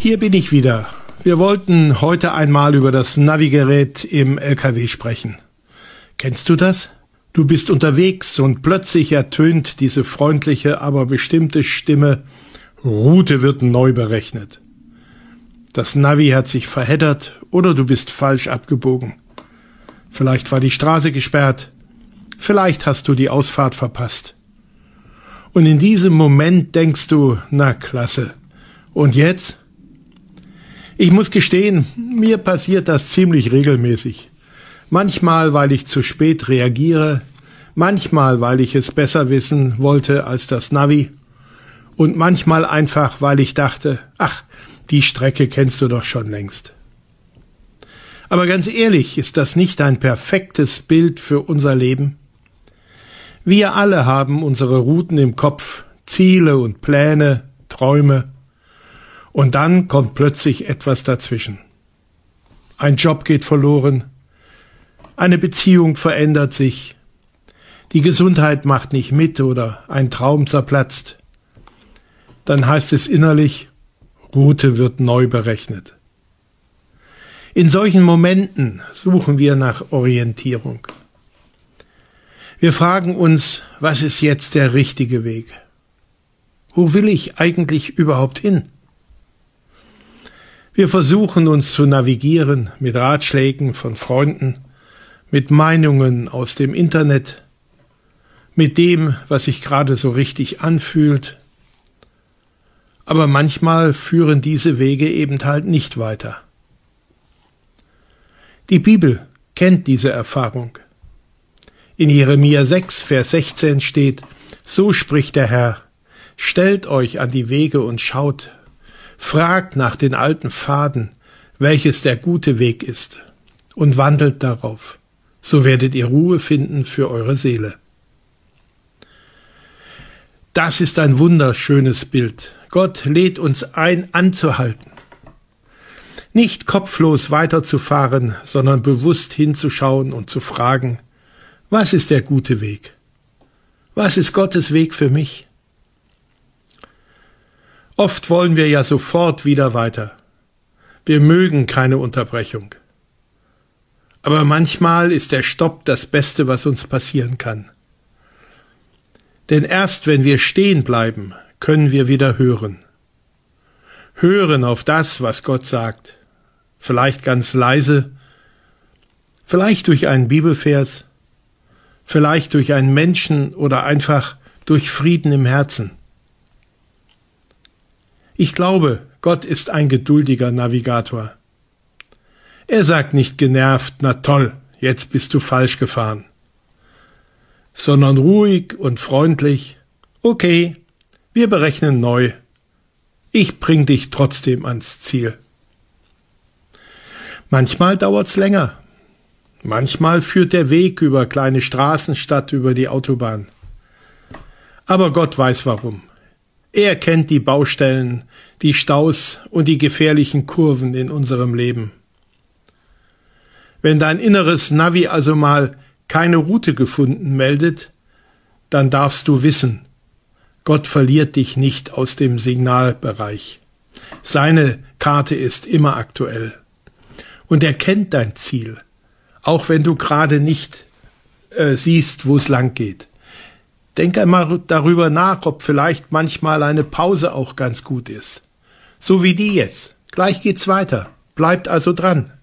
Hier bin ich wieder. Wir wollten heute einmal über das Navigerät im LKW sprechen. Kennst du das? Du bist unterwegs und plötzlich ertönt diese freundliche, aber bestimmte Stimme: Route wird neu berechnet. Das Navi hat sich verheddert oder du bist falsch abgebogen. Vielleicht war die Straße gesperrt. Vielleicht hast du die Ausfahrt verpasst. Und in diesem Moment denkst du: Na klasse. Und jetzt? Ich muss gestehen, mir passiert das ziemlich regelmäßig. Manchmal, weil ich zu spät reagiere, manchmal, weil ich es besser wissen wollte als das Navi und manchmal einfach, weil ich dachte, ach, die Strecke kennst du doch schon längst. Aber ganz ehrlich, ist das nicht ein perfektes Bild für unser Leben? Wir alle haben unsere Routen im Kopf, Ziele und Pläne, Träume. Und dann kommt plötzlich etwas dazwischen. Ein Job geht verloren, eine Beziehung verändert sich, die Gesundheit macht nicht mit oder ein Traum zerplatzt. Dann heißt es innerlich, Route wird neu berechnet. In solchen Momenten suchen wir nach Orientierung. Wir fragen uns, was ist jetzt der richtige Weg? Wo will ich eigentlich überhaupt hin? Wir versuchen uns zu navigieren mit Ratschlägen von Freunden, mit Meinungen aus dem Internet, mit dem, was sich gerade so richtig anfühlt. Aber manchmal führen diese Wege eben halt nicht weiter. Die Bibel kennt diese Erfahrung. In Jeremia 6, Vers 16 steht: So spricht der Herr, stellt euch an die Wege und schaut, fragt nach den alten Pfaden, welches der gute Weg ist, und wandelt darauf. So werdet ihr Ruhe finden für eure Seele. Das ist ein wunderschönes Bild. Gott lädt uns ein, anzuhalten. Nicht kopflos weiterzufahren, sondern bewusst hinzuschauen und zu fragen: Was ist der gute Weg? Was ist Gottes Weg für mich? Oft wollen wir ja sofort wieder weiter. Wir mögen keine Unterbrechung. Aber manchmal ist der Stopp das Beste, was uns passieren kann. Denn erst wenn wir stehen bleiben, können wir wieder hören. Hören auf das, was Gott sagt. Vielleicht ganz leise, vielleicht durch einen Bibelvers, vielleicht durch einen Menschen oder einfach durch Frieden im Herzen. Ich glaube, Gott ist ein geduldiger Navigator. Er sagt nicht genervt: Na toll, jetzt bist du falsch gefahren. Sondern ruhig und freundlich: Okay, wir berechnen neu. Ich bring dich trotzdem ans Ziel. Manchmal dauert's länger. Manchmal führt der Weg über kleine Straßen statt über die Autobahn. Aber Gott weiß warum. Er kennt die Baustellen, die Staus und die gefährlichen Kurven in unserem Leben. Wenn dein inneres Navi also mal keine Route gefunden meldet, dann darfst du wissen, Gott verliert dich nicht aus dem Signalbereich. Seine Karte ist immer aktuell. Und er kennt dein Ziel, auch wenn du gerade nicht siehst, wo es lang geht. Denk einmal darüber nach, ob vielleicht manchmal eine Pause auch ganz gut ist. So wie die jetzt. Gleich geht's weiter. Bleibt also dran.